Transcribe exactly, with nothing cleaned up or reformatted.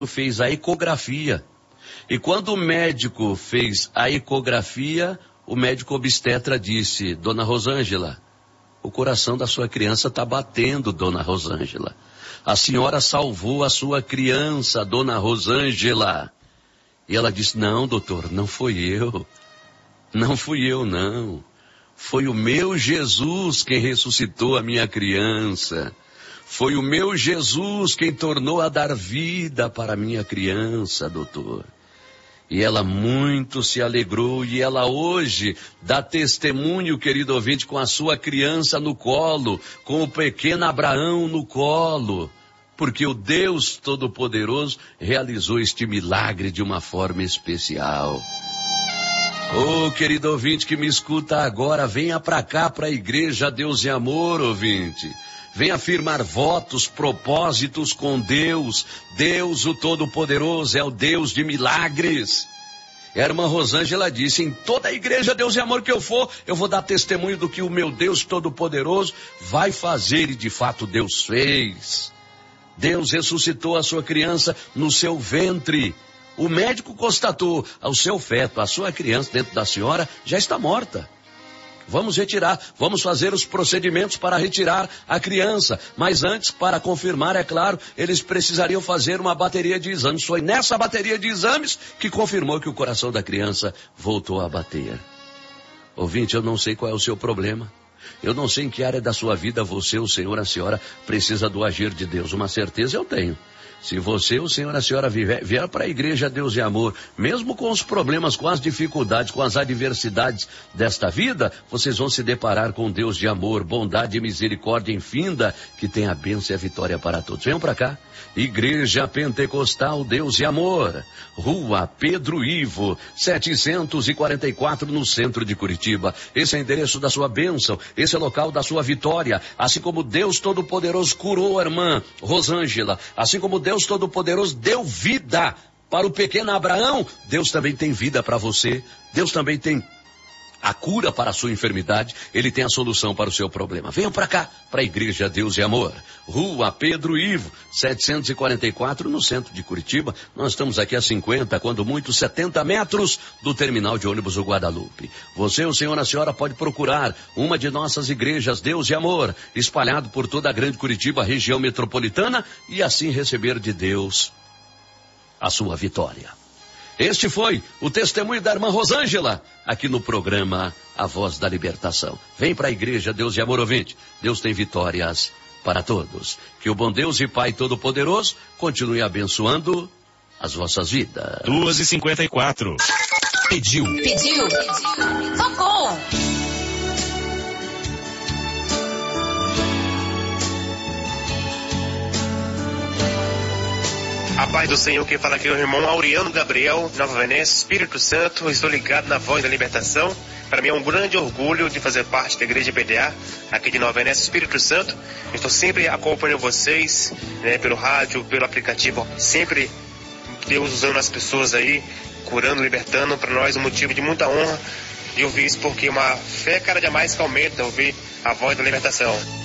fez a ecografia. E quando o médico fez a ecografia, o médico obstetra disse: Dona Rosângela, o coração da sua criança está batendo, Dona Rosângela. A senhora salvou a sua criança, Dona Rosângela. E ela disse: não, doutor, não fui eu. Não fui eu, não. Foi o meu Jesus quem ressuscitou a minha criança. Foi o meu Jesus quem tornou a dar vida para a minha criança, doutor. E ela muito se alegrou, e ela hoje dá testemunho, querido ouvinte, com a sua criança no colo, com o pequeno Abraão no colo, porque o Deus Todo-Poderoso realizou este milagre de uma forma especial. Oh, querido ouvinte que me escuta agora, venha para cá, para a Igreja Deus e Amor, ouvinte. Venha firmar votos, propósitos com Deus. Deus, o Todo-Poderoso, é o Deus de milagres. A irmã Rosângela disse: em toda a Igreja Deus e Amor que eu for, eu vou dar testemunho do que o meu Deus Todo-Poderoso vai fazer, e de fato Deus fez. Deus ressuscitou a sua criança no seu ventre. O médico constatou: o seu feto, a sua criança dentro da senhora já está morta. Vamos retirar, vamos fazer os procedimentos para retirar a criança. Mas antes, para confirmar, é claro, eles precisariam fazer uma bateria de exames. Foi nessa bateria de exames que confirmou que o coração da criança voltou a bater. Ouvinte, eu não sei qual é o seu problema. Eu não sei em que área da sua vida você, o senhor, a senhora, precisa do agir de Deus. Uma certeza eu tenho. Se você, o senhor, a senhora vier, vier para a Igreja Deus e Amor, mesmo com os problemas, com as dificuldades, com as adversidades desta vida, vocês vão se deparar com Deus de amor, bondade e misericórdia infinda, que tem a bênção e a vitória para todos. Venham para cá. Igreja Pentecostal Deus e Amor, Rua Pedro Ivo, setecentos e quarenta e quatro, no centro de Curitiba. Esse é o endereço da sua bênção, esse é o local da sua vitória. Assim como Deus Todo-Poderoso curou a irmã Rosângela, assim como Deus Todo-Poderoso deu vida para o pequeno Abraão, Deus também tem vida para você. Deus também tem a cura para a sua enfermidade, Ele tem a solução para o seu problema. Venham para cá, para a Igreja Deus e Amor, Rua Pedro Ivo, setecentos e quarenta e quatro, no centro de Curitiba. Nós estamos aqui a cinquenta, quando muito, setenta metros do terminal de ônibus do Guadalupe. Você, o senhor, a senhora, pode procurar uma de nossas igrejas Deus e Amor, espalhado por toda a grande Curitiba, região metropolitana, e assim receber de Deus a sua vitória. Este foi o testemunho da irmã Rosângela, aqui no programa A Voz da Libertação. Vem para a Igreja Deus e Amor, ouvinte. Deus tem vitórias para todos. Que o bom Deus e Pai Todo-Poderoso continue abençoando as vossas vidas. duas e cinquenta e quatro. Pediu. Pediu. Pediu. Tocou. A paz do Senhor, quem fala aqui é o irmão Auriano Gabriel, de Nova Venécia, Espírito Santo. Estou ligado na Voz da Libertação. Para mim é um grande orgulho de fazer parte da Igreja P D A, aqui de Nova Venécia, Espírito Santo. Estou sempre acompanhando vocês, né, pelo rádio, pelo aplicativo. Sempre Deus usando as pessoas aí, curando, libertando. Para nós um motivo de muita honra de ouvir isso, porque uma fé cada dia mais que aumenta ouvir a Voz da Libertação.